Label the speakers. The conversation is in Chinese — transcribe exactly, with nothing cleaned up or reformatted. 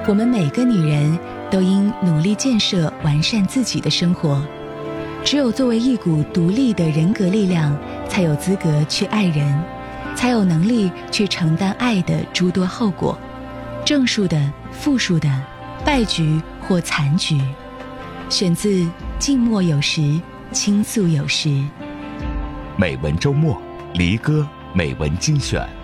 Speaker 1: 我们每个女人都应努力建设完善自己的生活。只有作为一股独立的人格力量，才有资格去爱人，才有能力去承担爱的诸多后果，正数的、负数的，败局或残局。选自静默有时，倾诉有时。
Speaker 2: 美文周末，离歌美文精选。